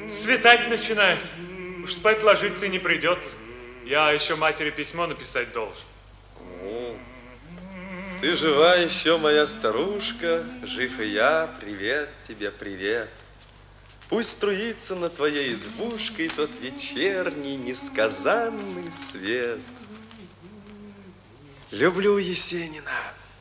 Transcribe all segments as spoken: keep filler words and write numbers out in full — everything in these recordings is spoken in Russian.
Светать начинает. Уж спать ложиться и не придется. Я еще матери письмо написать должен. О, ты жива еще, моя старушка, жив и я, привет тебе, привет. Пусть струится над твоей избушкой тот вечерний несказанный свет. Люблю Есенина.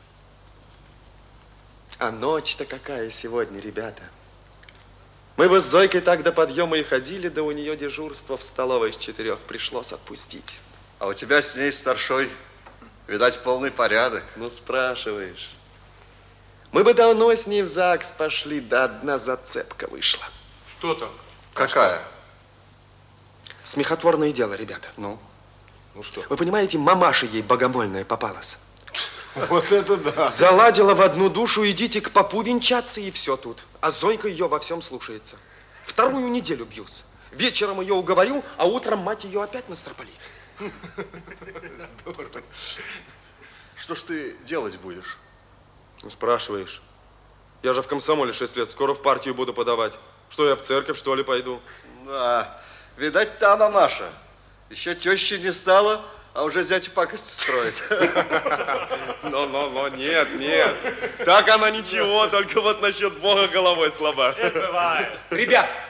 А ночь-то какая сегодня, ребята. Мы бы с Зойкой так до подъема и ходили, да у нее дежурство в столовой с четырех пришлось отпустить. А у тебя с ней, старшой, видать, полный порядок. Ну, спрашиваешь. Мы бы давно с ней в ЗАГС пошли, да одна зацепка вышла. Что так? Какая? Смехотворное дело, ребята. Ну? Ну что? Вы понимаете, мамаша ей богомольная попалась. Вот это да. Заладила в одну душу, идите к попу венчаться, и все тут. А Зойка ее во всем слушается. Вторую неделю бьюсь. Вечером ее уговорю, а утром мать ее опять настропалит. Здорово. Что ж ты делать будешь? Ну, спрашиваешь. Я же в комсомоле шесть лет, скоро в партию буду подавать. Что, я в церковь, что ли, пойду? Да, видать, та мамаша. Еще тещи не стало, а уже зятю пакость строит. Но-но-но, нет, нет. Так она ничего, только вот насчет Бога головой слаба. Это бывает. Ребят,